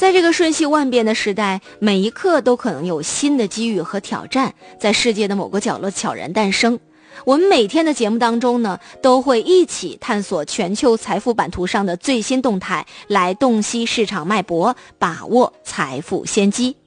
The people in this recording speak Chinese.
在这个瞬息万变的时代，每一刻都可能有新的机遇和挑战在世界的某个角落悄然诞生。我们每天的节目当中呢，都会一起探索全球财富版图上的最新动态，来洞悉市场脉搏，把握财富先机。